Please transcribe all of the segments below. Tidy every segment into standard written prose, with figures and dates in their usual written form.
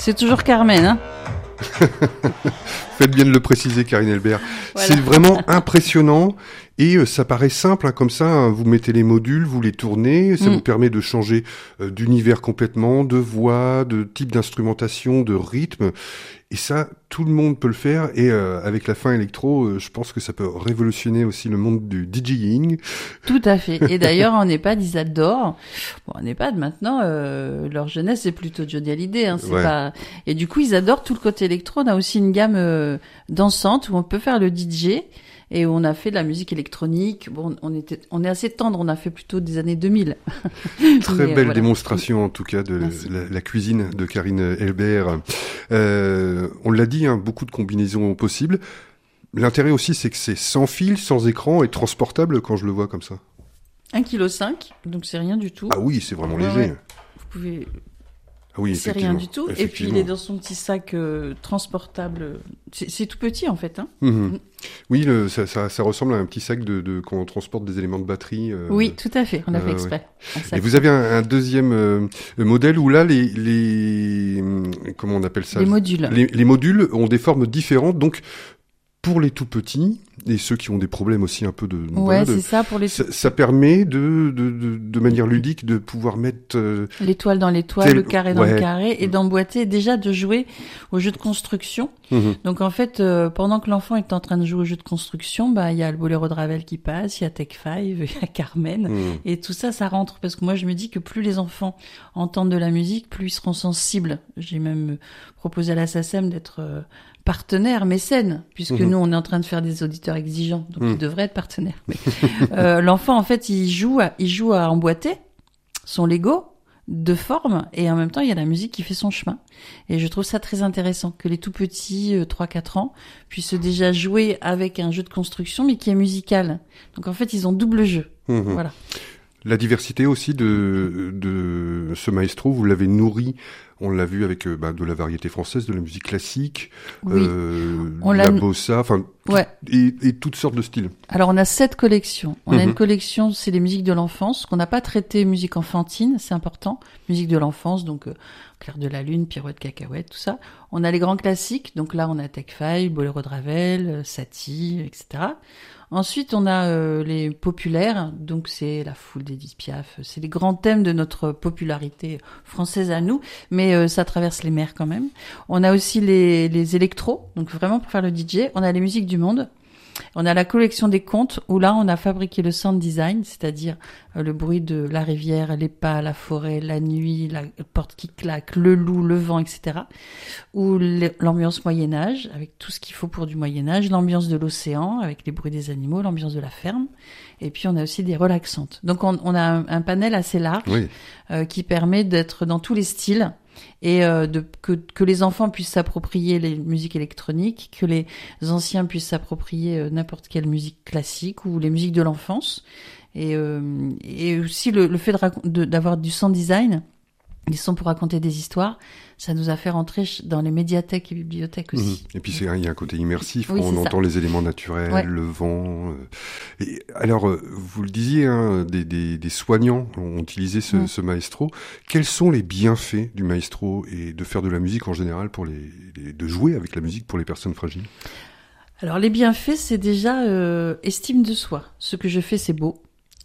C'est toujours Carmen, hein. Faites bien de le préciser, Karine Elbert. Voilà. C'est vraiment impressionnant et ça paraît simple, hein, comme ça. Hein, vous mettez les modules, vous les tournez, ça vous permet de changer d'univers complètement, de voix, de type d'instrumentation, de rythme. Et ça, tout le monde peut le faire. Et avec la fin électro, je pense que ça peut révolutionner aussi le monde du DJing. Tout à fait. Et d'ailleurs, en EHPAD, ils adorent. Bon, en EHPAD, maintenant, leur jeunesse, c'est plutôt Johnny Hallyday. Hein, c'est Ouais. pas... Et du coup, ils adorent tout le côté électro. On a aussi une gamme dansante où on peut faire le DJ et où on a fait de la musique électronique. Bon, on est assez tendre. On a fait plutôt des années 2000. Très Mais, belle voilà. démonstration, en tout cas, de Merci. la cuisine de Karine Elbert. On l'a dit, hein, beaucoup de combinaisons possibles. L'intérêt aussi, c'est que c'est sans fil, sans écran et transportable quand je le vois comme ça. 1,5 kg, donc c'est rien du tout. Ah oui, c'est vraiment Ouais, léger. ouais. Vous pouvez... Ah oui, C'est rien effectivement. du tout. Et puis Effectivement. il est dans son petit sac transportable. C'est tout petit en fait. Hein. Mhm. Oui, ça ressemble à un petit sac de quand on transporte des éléments de batterie. Oui, tout à fait. On a fait ouais. exprès. Un sac. Et vous avez un deuxième modèle où là, comment on appelle ça? Les modules. Les modules ont des formes différentes, donc pour les tout petits et ceux qui ont des problèmes aussi un peu de Ouais, c'est ça pour les ça permet de manière ludique de pouvoir mettre l'étoile dans l'étoile, le carré dans le ouais. carré et d'emboîter, déjà de jouer au jeu de construction. Donc en fait, pendant que l'enfant est en train de jouer au jeu de construction, bah il y a le Boléro de Ravel qui passe, il y a Take 5, il y a Carmen et tout ça, ça rentre parce que moi je me dis que plus les enfants entendent de la musique, plus ils seront sensibles. J'ai même proposé à la SACEM d'être partenaire, mécène, puisque nous, on est en train de faire des auditeurs exigeants, donc ils devraient être partenaires. Mais, l'enfant, en fait, il joue à emboîter son Lego de forme, et en même temps, il y a la musique qui fait son chemin. Et je trouve ça très intéressant, que les tout petits, 3-4 ans, puissent déjà jouer avec un jeu de construction, mais qui est musical. Donc en fait, ils ont double jeu. Voilà. La diversité aussi de ce maestro, vous l'avez nourri, on l'a vu avec de la variété française, de la musique classique, Oui. la bossa, enfin, ouais. et toutes sortes de styles. Alors on a 7 collections. On a une collection, c'est les musiques de l'enfance, qu'on n'a pas traité musique enfantine, c'est important. Musique de l'enfance, donc Clair de la Lune, Pirouette, Cacahuète, tout ça. On a les grands classiques, donc là on a Take 5, Boléro de Ravel, Satie, etc. Ensuite, on a les populaires, donc c'est la foule d'Édith Piaf, c'est les grands thèmes de notre popularité française à nous, mais ça traverse les mers quand même. On a aussi les électros, donc vraiment pour faire le DJ. On a les musiques du monde. On a la collection des contes, où là, on a fabriqué le sound design, c'est-à-dire le bruit de la rivière, les pas, la forêt, la nuit, la porte qui claque, le loup, le vent, etc. Ou l'ambiance Moyen-Âge, avec tout ce qu'il faut pour du Moyen-Âge, l'ambiance de l'océan, avec les bruits des animaux, l'ambiance de la ferme. Et puis, on a aussi des relaxantes. Donc, on a un panel assez large qui permet d'être dans tous les styles. Et que les enfants puissent s'approprier les musiques électroniques, que les anciens puissent s'approprier n'importe quelle musique classique ou les musiques de l'enfance. Et aussi le fait d'avoir du sound design, des sons pour raconter des histoires, ça nous a fait rentrer dans les médiathèques et bibliothèques aussi. Et puis il y a un côté immersif, oui, on entend les éléments naturels, le vent. Et alors, vous le disiez, hein, des soignants ont utilisé ce maestro. Quels sont les bienfaits du maestro et de faire de la musique en général de jouer avec la musique pour les personnes fragiles? Alors les bienfaits, c'est déjà estime de soi. Ce que je fais, c'est beau.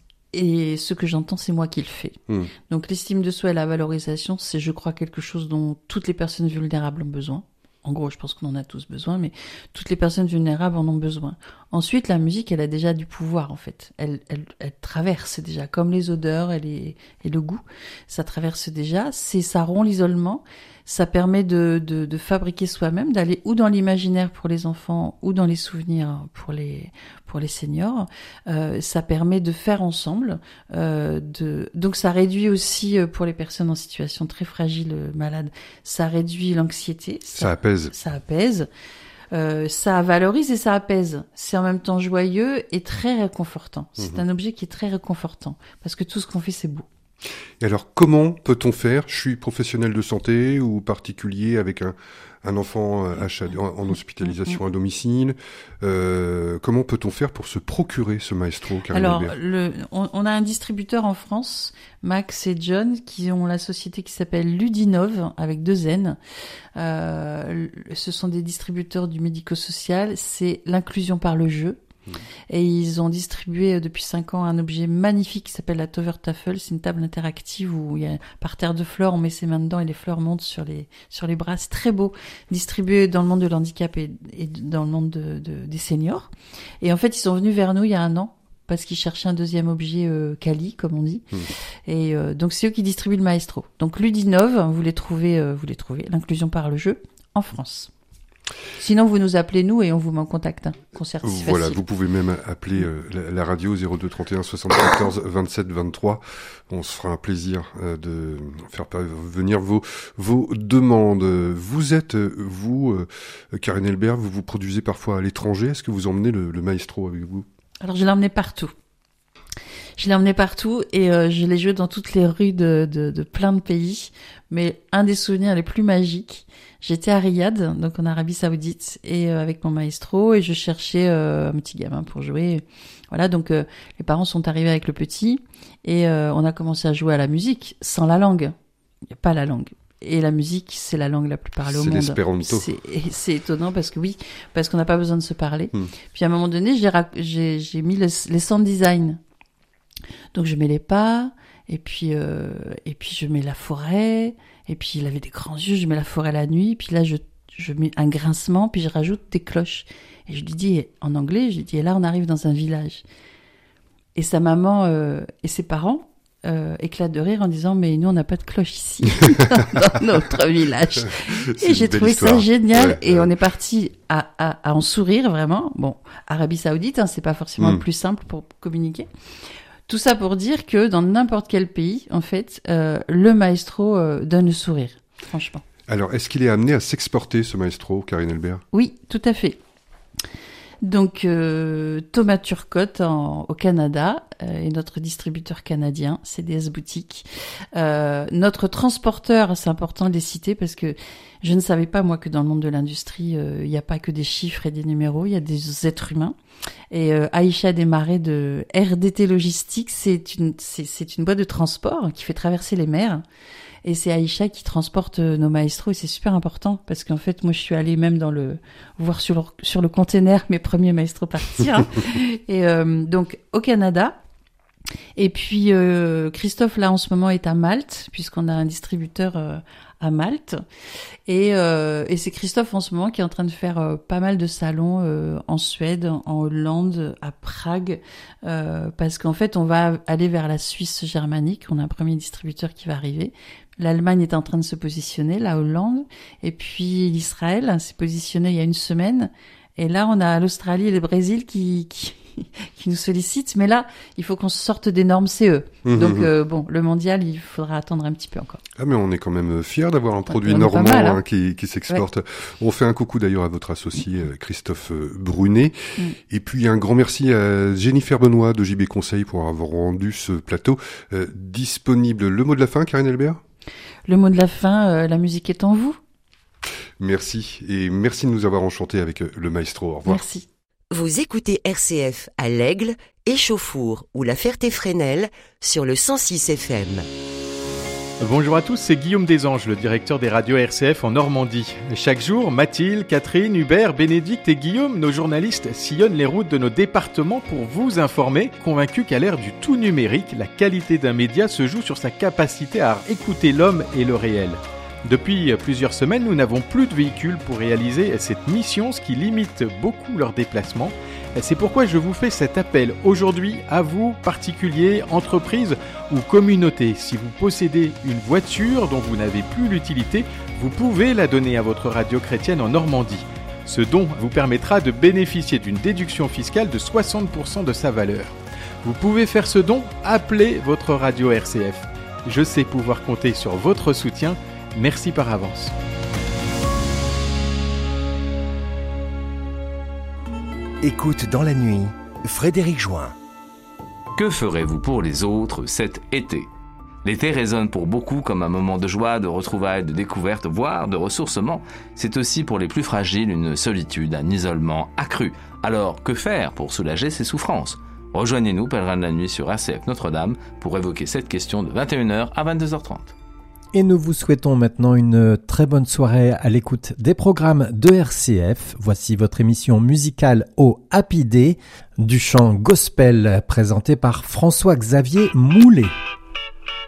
Et ce que j'entends, c'est moi qui le fais. Donc l'estime de soi et la valorisation, c'est, je crois, quelque chose dont toutes les personnes vulnérables ont besoin. En gros, je pense qu'on en a tous besoin, mais toutes les personnes vulnérables en ont besoin. Ensuite, la musique, elle a déjà du pouvoir, en fait. Elle traverse déjà, comme les odeurs et le goût. Ça traverse déjà. Ça rompt l'isolement. Ça permet de fabriquer soi-même, d'aller ou dans l'imaginaire pour les enfants, ou dans les souvenirs pour les seniors. Ça permet de faire ensemble. Donc ça réduit aussi, pour les personnes en situation très fragile, malades, ça réduit l'anxiété. Ça apaise. Ça apaise. Ça valorise et ça apaise. C'est en même temps joyeux et très réconfortant. C'est un objet qui est très réconfortant parce que tout ce qu'on fait, c'est beau. Et alors, comment peut-on faire? Je suis professionnel de santé ou particulier avec un enfant en hospitalisation à domicile. Comment peut-on faire pour se procurer ce maestro, Karine Alors, Albert? on a un distributeur en France, Max et John, qui ont la société qui s'appelle Ludinov, avec 2 N. Ce sont des distributeurs du médico-social. C'est l'inclusion par le jeu. Et ils ont distribué depuis 5 ans un objet magnifique qui s'appelle la Tover Tafel. C'est une table interactive où il y a par terre de fleurs, on met ses mains dedans et les fleurs montent sur les bras. C'est très beau, distribué dans le monde de l'handicap et dans le monde des seniors. Et en fait, ils sont venus vers nous il y a 1 an parce qu'ils cherchaient un deuxième objet quali, comme on dit. Et donc c'est eux qui distribuent le maestro. Donc Ludinov, vous les trouvez, l'inclusion par le jeu en France. Sinon, vous nous appelez nous et on vous met en contact. Concert, c'est voilà, facile. vous pouvez même appeler la radio 02 31 74 27 23. On se fera un plaisir de faire venir vos demandes. Vous êtes, Karine Albert, vous produisez parfois à l'étranger. Est-ce que vous emmenez le maestro avec vous? Alors, je l'ai emmené partout. Et je l'ai joué dans toutes les rues de plein de pays. Mais un des souvenirs les plus magiques, j'étais à Riyad, donc en Arabie Saoudite, et avec mon maestro, et je cherchais un petit gamin pour jouer. Voilà, donc les parents sont arrivés avec le petit, et on a commencé à jouer à la musique, sans la langue. Il n'y a pas la langue. Et la musique, c'est la langue la plus parlée au monde. C'est l'espéranto. C'est étonnant parce qu'on n'a pas besoin de se parler. Puis à un moment donné, j'ai mis les sound design. Donc je mets les pas, et puis je mets la forêt, et puis il avait des grands yeux, je mets la forêt la nuit, puis là je mets un grincement, puis je rajoute des cloches. Et je lui dis en anglais, et là on arrive dans un village. Et sa maman et ses parents éclatent de rire en disant mais nous on n'a pas de cloche ici dans notre village. Et j'ai trouvé ça génial, et on est parti à en sourire vraiment. Bon, Arabie Saoudite, c'est pas forcément le plus simple pour communiquer. Tout ça pour dire que dans n'importe quel pays, en fait, le maestro donne le sourire, franchement. Alors, est-ce qu'il est amené à s'exporter, ce maestro, Karine Albert? Oui, tout à fait. Donc, Thomas Turcotte au Canada est notre distributeur canadien, CDS Boutique. Notre transporteur, c'est important de les citer parce que je ne savais pas, moi, que dans le monde de l'industrie, il n'y a pas que des chiffres et des numéros, il y a des êtres humains. Et Aïcha Desmarais de RDT Logistique, c'est une boîte de transport qui fait traverser les mers. Et c'est Aïcha qui transporte nos maestros, et c'est super important parce qu'en fait, moi, je suis allée même voir sur le container mes premiers maestros partir. Et donc, au Canada. Et puis, Christophe, là, en ce moment, est à Malte, puisqu'on a un distributeur à Malte. Et c'est Christophe, en ce moment, qui est en train de faire pas mal de salons en Suède, en Hollande, à Prague, parce qu'en fait, on va aller vers la Suisse germanique. On a un premier distributeur qui va arriver. L'Allemagne est en train de se positionner, la Hollande, et puis l'Israël s'est positionné il y a 1 semaine. Et là, on a l'Australie et le Brésil qui nous sollicitent. Mais là, il faut qu'on sorte des normes CE. Donc, bon, le mondial, il faudra attendre un petit peu encore. Ah, mais on est quand même fiers d'avoir un produit normand qui s'exporte. Ouais. On fait un coucou d'ailleurs à votre associé Christophe Brunet. Et puis, un grand merci à Jennifer Benoît de JB Conseil pour avoir rendu ce plateau disponible. Le mot de la fin, Karine Albert? Le mot de la fin, la musique est en vous. Merci, et merci de nous avoir enchantés avec le maestro. Au revoir. Merci. Vous écoutez RCF à l'Aigle, Échauffour ou la Ferté-Fresnel sur le 106 FM. Bonjour à tous, c'est Guillaume Desanges, le directeur des radios RCF en Normandie. Chaque jour, Mathilde, Catherine, Hubert, Bénédicte et Guillaume, nos journalistes, sillonnent les routes de nos départements pour vous informer, convaincus qu'à l'ère du tout numérique, la qualité d'un média se joue sur sa capacité à écouter l'homme et le réel. Depuis plusieurs semaines, nous n'avons plus de véhicules pour réaliser cette mission, ce qui limite beaucoup leurs déplacements. C'est pourquoi je vous fais cet appel aujourd'hui à vous, particuliers, entreprises ou communautés. Si vous possédez une voiture dont vous n'avez plus l'utilité, vous pouvez la donner à votre radio chrétienne en Normandie. Ce don vous permettra de bénéficier d'une déduction fiscale de 60% de sa valeur. Vous pouvez faire ce don, appelez votre radio RCF. Je sais pouvoir compter sur votre soutien. Merci par avance. Écoute dans la nuit, Frédéric Join. Que ferez-vous pour les autres cet été ? L'été résonne pour beaucoup comme un moment de joie, de retrouvailles, de découverte, voire de ressourcement. C'est aussi pour les plus fragiles une solitude, un isolement accru. Alors, que faire pour soulager ces souffrances ? Rejoignez-nous, Pèlerins de la Nuit, sur RCF Notre-Dame pour évoquer cette question de 21h à 22h30. Et nous vous souhaitons maintenant une très bonne soirée à l'écoute des programmes de RCF. Voici votre émission musicale au Happy Day, du chant gospel présenté par François-Xavier Moulet.